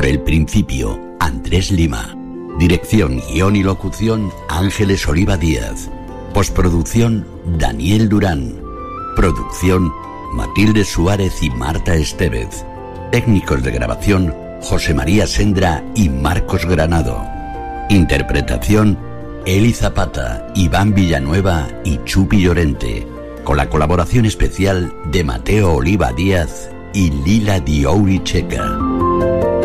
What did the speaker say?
Por el principio, Andrés Lima. Dirección, guión y locución, Ángeles Oliva Díaz. Postproducción, Daniel Durán. Producción, Matilde Suárez y Marta Estevez. Técnicos de grabación, José María Sendra y Marcos Granado. Interpretación, Eli Zapata, Iván Villanueva y Chupi Llorente. Con la colaboración especial de Mateo Oliva Díaz y Lila Diouri Checa.